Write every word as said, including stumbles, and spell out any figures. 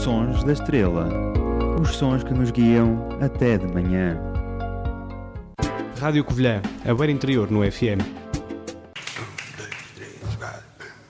Sons da Estrela. Os sons que nos guiam até de manhã. Rádio Covilhã, a beira interior no F M.